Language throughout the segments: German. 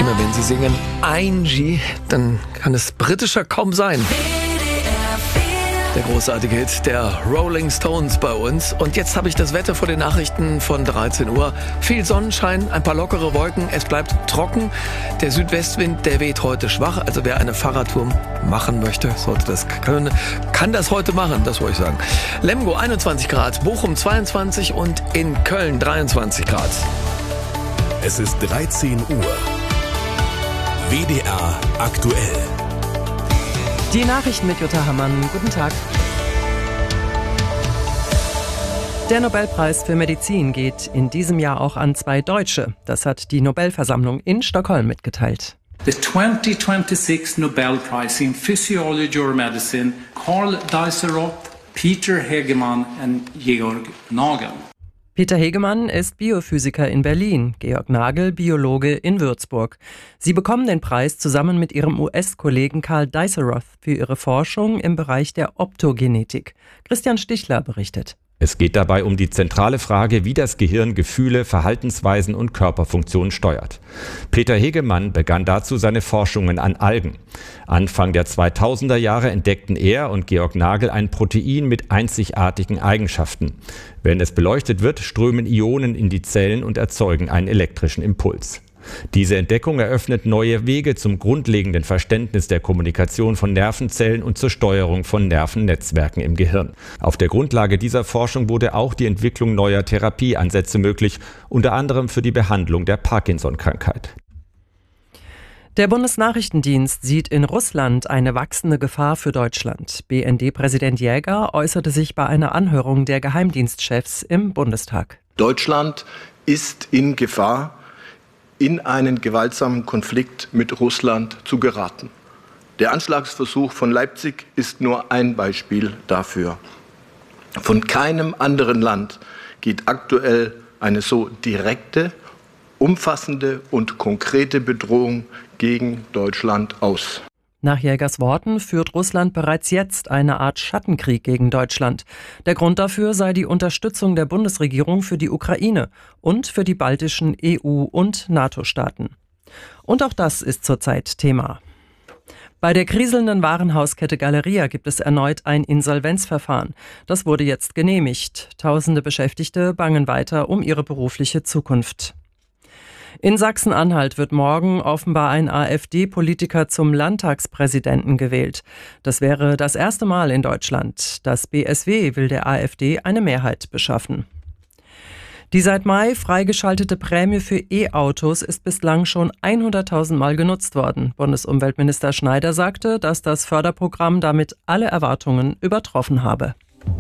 Stimme. Wenn Sie singen Angie, dann kann es britischer kaum sein. Der großartige Hit der Rolling Stones bei uns. Und jetzt habe ich das Wetter vor den Nachrichten von 13 Uhr. Viel Sonnenschein, ein paar lockere Wolken. Es bleibt trocken. Der Südwestwind, der weht heute schwach. Also wer eine Fahrradtour machen möchte, sollte das können. Kann das heute machen, das wollte ich sagen. Lemgo 21 Grad, Bochum 22 und in Köln 23 Grad. Es ist 13 Uhr. WDR aktuell. Die Nachrichten mit Jutta Hammann. Guten Tag. Der Nobelpreis für Medizin geht in diesem Jahr auch an 2 Deutsche. Das hat die Nobelversammlung in Stockholm mitgeteilt. The 2026 Nobel Prize in Physiology or Medicine, Karl Deiseroth, Peter Hegemann und Georg Nagel. Peter Hegemann ist Biophysiker in Berlin, Georg Nagel Biologe in Würzburg. Sie bekommen den Preis zusammen mit ihrem US-Kollegen Karl Deiseroth für ihre Forschung im Bereich der Optogenetik. Christian Stichler berichtet. Es geht dabei um die zentrale Frage, wie das Gehirn Gefühle, Verhaltensweisen und Körperfunktionen steuert. Peter Hegemann begann dazu seine Forschungen an Algen. Anfang der 2000er Jahre entdeckten er und Georg Nagel ein Protein mit einzigartigen Eigenschaften. Wenn es beleuchtet wird, strömen Ionen in die Zellen und erzeugen einen elektrischen Impuls. Diese Entdeckung eröffnet neue Wege zum grundlegenden Verständnis der Kommunikation von Nervenzellen und zur Steuerung von Nervennetzwerken im Gehirn. Auf der Grundlage dieser Forschung wurde auch die Entwicklung neuer Therapieansätze möglich, unter anderem für die Behandlung der Parkinson-Krankheit. Der Bundesnachrichtendienst sieht in Russland eine wachsende Gefahr für Deutschland. BND-Präsident Jäger äußerte sich bei einer Anhörung der Geheimdienstchefs im Bundestag. Deutschland ist in Gefahr, in einen gewaltsamen Konflikt mit Russland zu geraten. Der Anschlagsversuch von Leipzig ist nur ein Beispiel dafür. Von keinem anderen Land geht aktuell eine so direkte, umfassende und konkrete Bedrohung gegen Deutschland aus. Nach Jägers Worten führt Russland bereits jetzt eine Art Schattenkrieg gegen Deutschland. Der Grund dafür sei die Unterstützung der Bundesregierung für die Ukraine und für die baltischen EU- und NATO-Staaten. Und auch das ist zurzeit Thema. Bei der kriselnden Warenhauskette Galeria gibt es erneut ein Insolvenzverfahren. Das wurde jetzt genehmigt. Tausende Beschäftigte bangen weiter um ihre berufliche Zukunft. In Sachsen-Anhalt wird morgen offenbar ein AfD-Politiker zum Landtagspräsidenten gewählt. Das wäre das erste Mal in Deutschland. Das BSW will der AfD eine Mehrheit beschaffen. Die seit Mai freigeschaltete Prämie für E-Autos ist bislang schon 100.000 Mal genutzt worden. Bundesumweltminister Schneider sagte, dass das Förderprogramm damit alle Erwartungen übertroffen habe.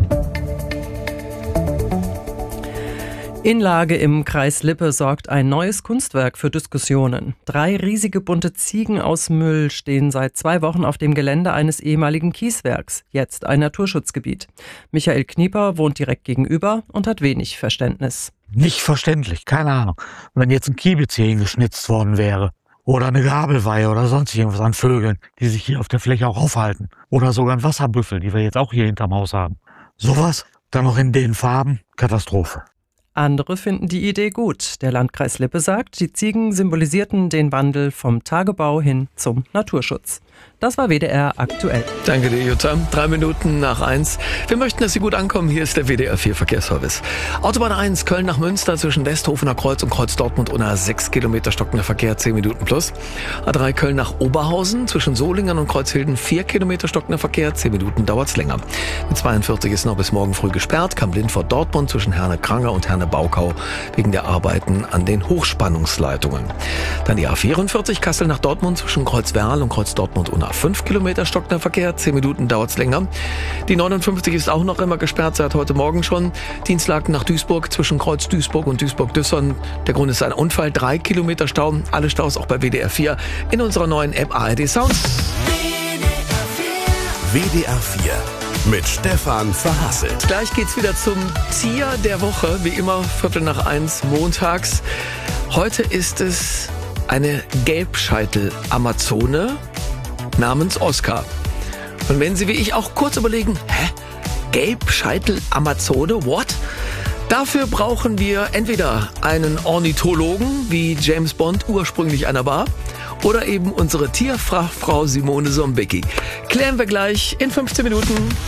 In Lage im Kreis Lippe sorgt ein neues Kunstwerk für Diskussionen. 3 riesige bunte Ziegen aus Müll stehen seit 2 Wochen auf dem Gelände eines ehemaligen Kieswerks, jetzt ein Naturschutzgebiet. Michael Knieper wohnt direkt gegenüber und hat wenig Verständnis. Nicht verständlich, keine Ahnung. Wenn jetzt ein Kiebitz hier hingeschnitzt worden wäre oder eine Gabelweihe oder sonst irgendwas an Vögeln, die sich hier auf der Fläche auch aufhalten oder sogar ein Wasserbüffel, die wir jetzt auch hier hinterm Haus haben. Sowas, dann noch in den Farben, Katastrophe. Andere finden die Idee gut. Der Landkreis Lippe sagt, die Ziegen symbolisierten den Wandel vom Tagebau hin zum Naturschutz. Das war WDR aktuell. Danke dir, Jutta. 3 Minuten nach 1. Wir möchten, dass Sie gut ankommen. Hier ist der WDR 4 Verkehrsservice. Autobahn 1, Köln nach Münster zwischen Westhofener Kreuz und Kreuz Dortmund unter 6 Kilometer stockender Verkehr, 10 Minuten plus. A3 Köln nach Oberhausen zwischen Solingen und Kreuzhilden 4 Kilometer stockender Verkehr, 10 Minuten dauert's länger. Mit 42 ist noch bis morgen früh gesperrt. Kamp-Lindfort Dortmund zwischen Herne-Kranger und Herne-Baukau wegen der Arbeiten an den Hochspannungsleitungen. Dann die A44 Kassel nach Dortmund zwischen Kreuz Werl und Kreuz Dortmund unter 5 Kilometer stockender Verkehr, 10 Minuten dauert's länger. Die 59 ist auch noch immer gesperrt, seit heute Morgen schon. Dienstlaken nach Duisburg zwischen Kreuz Duisburg und Duisburg-Düssern. Der Grund ist ein Unfall, 3 Kilometer Stau. Alle Staus auch bei WDR 4 in unserer neuen App ARD Sound. WDR 4 mit Stefan Verhasselt. Gleich geht's wieder zum Tier der Woche, wie immer 1:15 montags. Heute ist es eine Gelbscheitel-Amazone namens Oskar. Und wenn Sie wie ich auch kurz überlegen, Gelbscheitel-Amazone, what? Dafür brauchen wir entweder einen Ornithologen, wie James Bond ursprünglich einer war, oder eben unsere Tierfachfrau Simone Sombicki? Klären wir gleich in 15 Minuten.